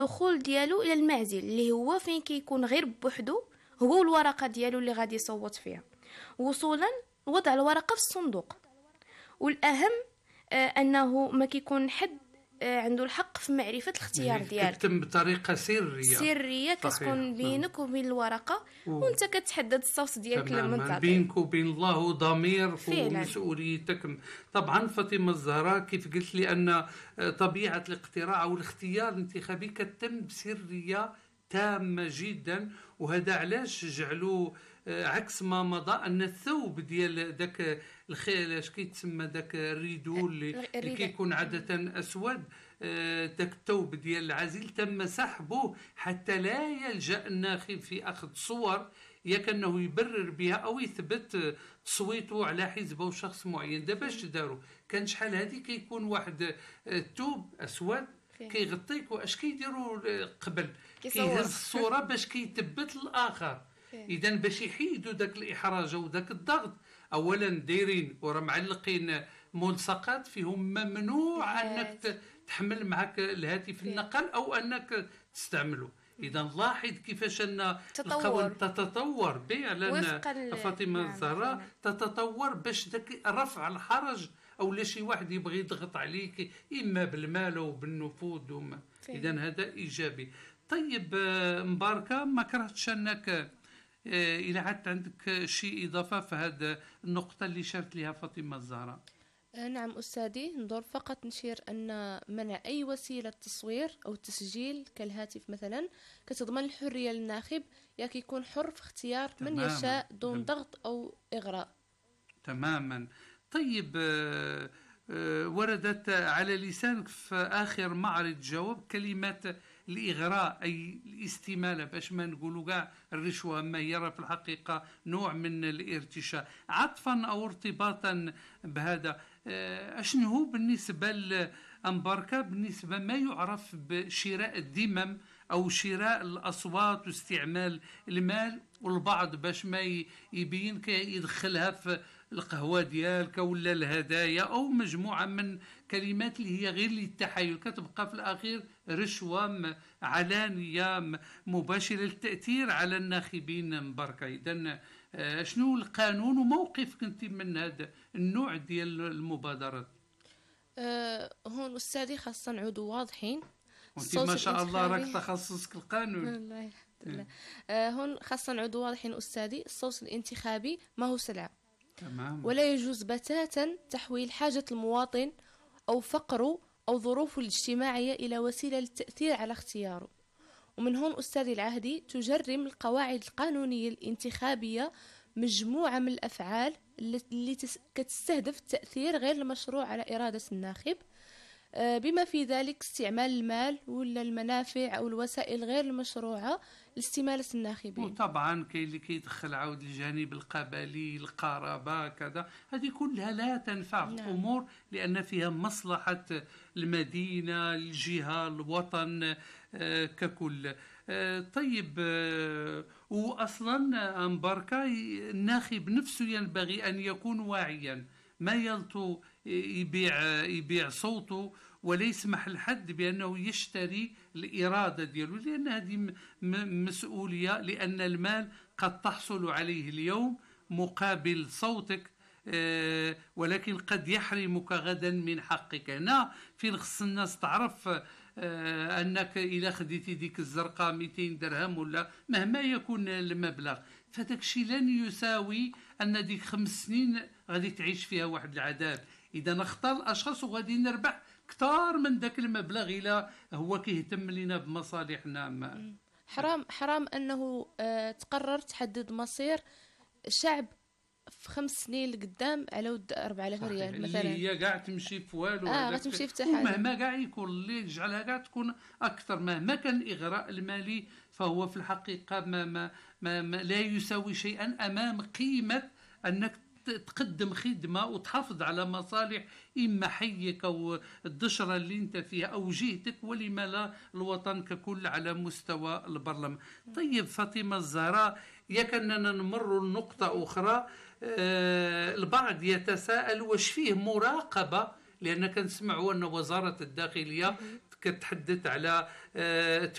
الدخول ديالو الى المعزل اللي هو فين كيكون غير بوحدو، هو والورقه ديالو اللي غادي يصوت فيها. وصولا وضع الورقه في الصندوق. والاهم انه ما كيكون حد عنده الحق في معرفه الاختيار ديالك. كتتم بطريقه سريه كتكون بينك وبين الورقه، وانت كتحدد الصوت ديالك لما تعطيه بينك وبين الله وضميرك فعلا. ومسؤوليتك. طبعا فاطمه الزهراء كيف قلت لي ان طبيعه الاقتراع او الاختيار الانتخابي كتم بسريه تامه جدا، وهذا علاش جعلوا عكس ما مضى ان الثوب ديال داك الخيل اش كيتسمى داك الريدو اللي كيكون عاده اسود، داك الثوب ديال العزيل تم سحبه حتى لا يلجأ الناخب في اخذ صور ياك انه يبرر بها او يثبت تصويته على حزب او شخص معين. دابا اش داروا؟ كان شحال هذه كيكون واحد الثوب اسود كيغطيك، واش كيديروا قبل كيهز الصوره باش كيثبت الاخر. اذا باش يحيدوا داك الاحراج او داك الضغط، اولا دايرين ورا معلقين ملصقات فيهم ممنوع انك تحمل معك الهاتف النقل او انك تستعمله. اذا لاحظ كيفاش ان القوانين تتطور لان فاطمه الزهراء تتطور باش داك رفع الحرج او لا شي واحد يبغي يضغط عليك اما بالمال او بالنفوذ اذا هذا ايجابي. طيب مباركه، ما كرهتش انك إلى عدت عندك شيء إضافة في هذه النقطة اللي شرت لها فاطمة الزهراء؟ نعم أستاذي، ندور فقط نشير أن منع أي وسيلة تصوير أو تسجيل كالهاتف مثلا كتضمن الحرية للناخب، يكون حر في اختيار من يشاء دون ضغط أو إغراء. تماما. طيب وردت على لسانك في آخر معرض جواب كلمات الإغراء أي الاستمالة، باش ما نقولوا كاع الرشوة، ما يرى في الحقيقة نوع من الارتشاء. عطفا أو ارتباطا بهذا، أشنو هو بالنسبة لأمباركا بالنسبة ما يعرف بشراء الذمم أو شراء الأصوات واستعمال المال، والبعض باش ما يبين يدخلها في القهوة ديالك ولا الهدايا أو مجموعة من كلمات اللي هي غير للتحايل، كتبقى في الأخير رشوة علانية مباشرة للتأثير على الناخبين مباركة. إذن شنو القانون وموقفك أنت من هذا النوع ديال المبادرات؟ هون أستاذي خاصة عضو واضحين، وانت ما شاء الله راك تخصصك القانون. الله يحفظك. هون خاصة عضو واضحين أستاذي، الصوت الانتخابي ما هو سلعة. تمام. ولا يجوز بتاتا تحويل حاجة المواطن أو فقره أو ظروفه الاجتماعية إلى وسيلة للتأثير على اختياره. ومن هون أستاذي العهدي تجرم القواعد القانونية الانتخابية مجموعة من الأفعال اللي كتستهدف التأثير غير المشروع على إرادة الناخب، بما في ذلك استعمال المال ولا المنافع أو الوسائل غير المشروعة لاستمالة الناخبين. وطبعا كاين اللي كيدخل عاود الجانب القبلي، القرابة كذا، هذه كلها لا تنفع في الأمور لأن فيها مصلحة المدينة، الجهة، الوطن ككل. طيب وأصلا مباركة الناخب نفسه ينبغي أن يكون واعيا، ما يلطو يبيع صوته ولا يسمح لحد بأنه يشتري الإرادة ديالو، لأن هذه مسؤولية، لأن المال قد تحصل عليه اليوم مقابل صوتك ولكن قد يحرمك غدا من حقك. هنا فين خص الناس تعرف أنك إذا خديتي ديك الزرقاء 200 درهم ولا مهما يكون المبلغ، فداك الشيء لن يساوي أن ديك 5 سنين غادي تعيش فيها واحد العذاب. إذا نختار الأشخاص وغادي نربح كتار من ذاك المبلغ إلى هو كيهتم لنا بمصالحنا. حرام أنه تقرر تحدد مصير شعب في 5 سنين لقدام على ود 4000 ريال مثلا، هي قاع تمشي في والو، غتمشي في ومهما قاع يكون اللي يجعلها قاع تكون اكثر، مهما كان الاغراء المالي فهو في الحقيقه ما لا يساوي شيئا امام قيمه انك تقدم خدمة وتحافظ على مصالح إما حيك أو الدشرة اللي انت فيها أو جهتك، ولما لا الوطن ككل على مستوى البرلمان. طيب فاطمة الزهراء، يكننا نمر النقطة أخرى. البعض يتساءل واش فيه مراقبة، لأن كنسمعوا أن وزارة الداخلية كتحدث على